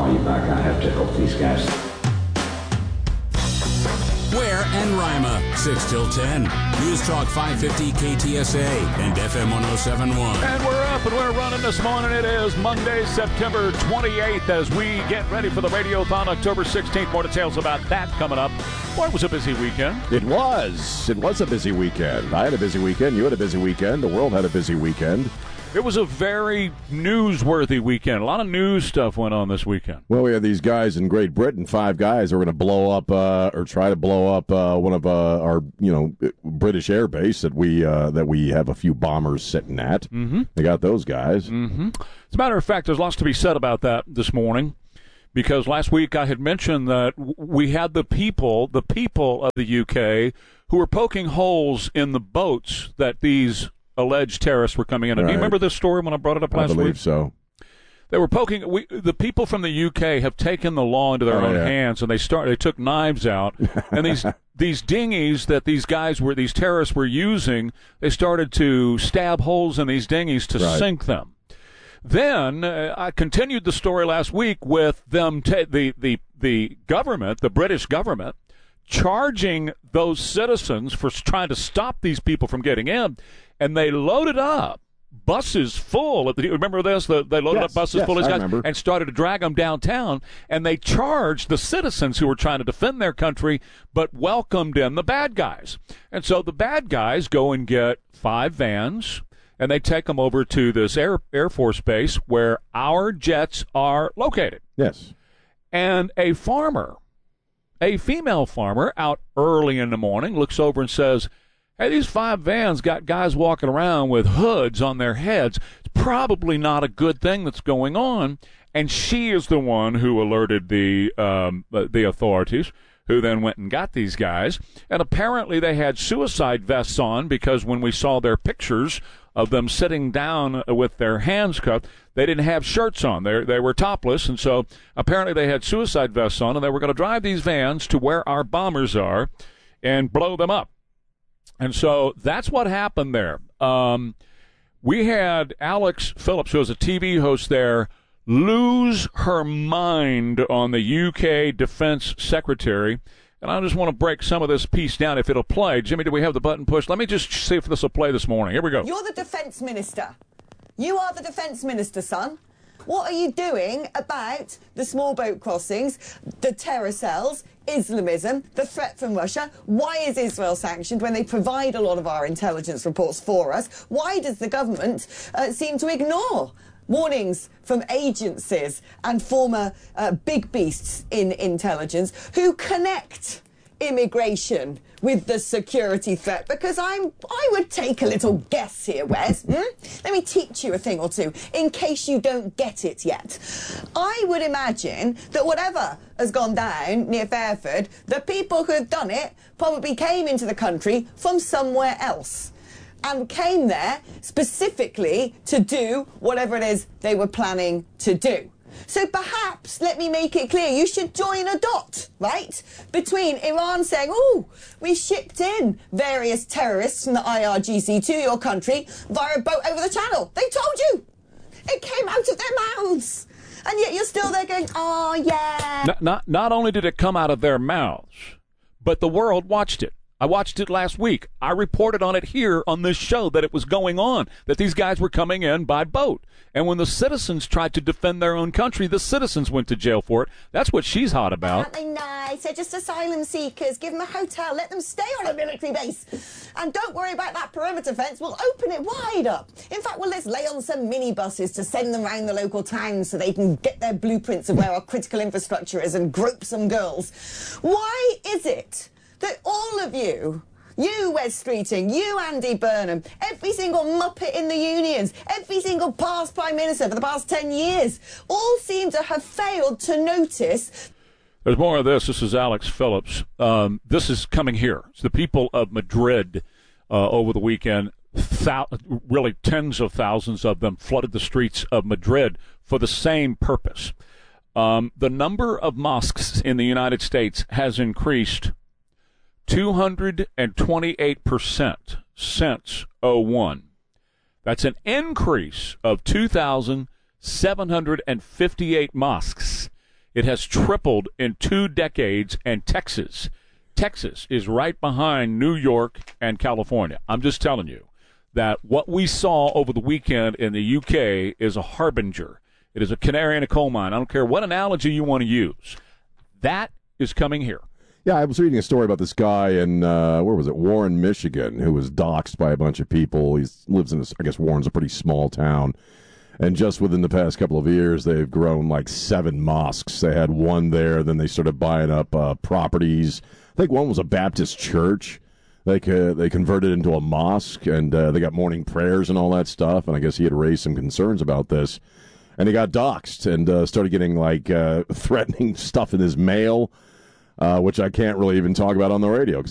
call you back. I have to help these guys. Ware and Rima, 6 till 10. News Talk 550 KTSA and FM 1071. And we're up and we're running this morning. It is Monday, September 28th as we get ready for the Radiothon October 16th. More details about that coming up. Boy, it was a busy weekend. It was. It was a busy weekend. I had a busy weekend. You had a busy weekend. The world had a busy weekend. It was a very newsworthy weekend. A lot of news stuff went on this weekend. Well, we had these guys in Great Britain, 5 guys who were going to blow up or try to blow up one of our, British air base that we have a few bombers sitting at. Mm-hmm. They got those guys. Mm-hmm. As a matter of fact, there's lots to be said about that this morning, because last week I had mentioned that we had the people of the UK who were poking holes in the boats that these alleged terrorists were coming in. And do you remember this story when I brought it up last week? I believe so. They were poking. The people from the UK have taken the law into their own hands, and they took knives out, and these dinghies that these terrorists were using, they started to stab holes in these dinghies to sink them. Then I continued the story last week with them, the government, the British government, charging those citizens for trying to stop these people from getting in. And they loaded up buses full. Remember this? They loaded up buses full of these guys and started to drag them downtown. And they charged the citizens who were trying to defend their country, but welcomed in the bad guys. And so the bad guys go and get 5 vans, and they take them over to this Air Force base where our jets are located. Yes. And a female farmer, out early in the morning, looks over and says, "Hey, these 5 vans got guys walking around with hoods on their heads. It's probably not a good thing that's going on." And she is the one who alerted the authorities, who then went and got these guys. And apparently they had suicide vests on, because when we saw their pictures of them sitting down with their hands cuffed, they didn't have shirts on. They were topless, and so apparently they had suicide vests on, and they were going to drive these vans to where our bombers are and blow them up. And so that's what happened there. We had Alex Phillips, who was a TV host there, lose her mind on the UK Defense Secretary. And I just want to break some of this piece down if it'll play. Jimmy, do we have the button pushed? Let me just see if this will play this morning. Here we go. You're the Defense Minister. You are the Defense Minister, son. What are you doing about the small boat crossings, the terror cells, Islamism, the threat from Russia? Why is Israel sanctioned when they provide a lot of our intelligence reports for us? Why does the government seem to ignore warnings from agencies and former big beasts in intelligence who connect immigration with the security threat? Because I would take a little guess here, Wes. Let me teach you a thing or two in case you don't get it yet. I would imagine that whatever has gone down near Fairford, the people who have done it probably came into the country from somewhere else and came there specifically to do whatever it is they were planning to do. So perhaps, let me make it clear, you should join a dot, right, between Iran saying, "Oh, we shipped in various terrorists from the IRGC to your country via a boat over the channel. They told you. It came out of their mouths. And yet you're still there going, oh, yeah." Not only did it come out of their mouths, but the world watched it. I watched it last week. I reported on it here on this show that it was going on, that these guys were coming in by boat. And when the citizens tried to defend their own country, the citizens went to jail for it. That's what she's hot about. Aren't they nice? They're just asylum seekers. Give them a hotel. Let them stay on a military base. And don't worry about that perimeter fence. We'll open it wide up. In fact, let's lay on some minibuses to send them around the local towns so they can get their blueprints of where our critical infrastructure is and grope some girls. Why is it that all of you, Wes Streeting, you, Andy Burnham, every single muppet in the unions, every single past Prime Minister for the past 10 years, all seem to have failed to notice? There's more of this. This is Alex Phillips. This is coming here. It's the people of Madrid over the weekend. Really tens of thousands of them flooded the streets of Madrid for the same purpose. The number of mosques in the United States has increased 228% since 2001. That's an increase of 2,758 mosques It has tripled in 2 decades, and Texas is right behind New York and California. I'm just telling you that what we saw over the weekend in the UK is a harbinger. It is a canary in a coal mine. I don't care what analogy you want to use. That is coming here. Yeah, I was reading a story about this guy in, where was it, Warren, Michigan, who was doxxed by a bunch of people. He lives in, I guess Warren's a pretty small town. And just within the past couple of years, they've grown like 7 mosques. They had one there, then they started buying up properties. I think one was a Baptist church. They converted into a mosque, and they got morning prayers and all that stuff. And I guess he had raised some concerns about this. And he got doxxed and started getting like threatening stuff in his mail, which I can't really even talk about on the radio because